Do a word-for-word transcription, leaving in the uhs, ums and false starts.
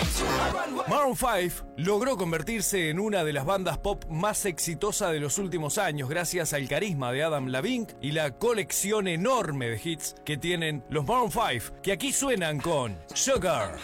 Maroon cinco logró convertirse en una de las bandas pop más exitosas de los últimos años gracias al carisma de Adam Levine y la colección enorme de hits que tienen los Maroon cinco, que aquí suenan con Sugar.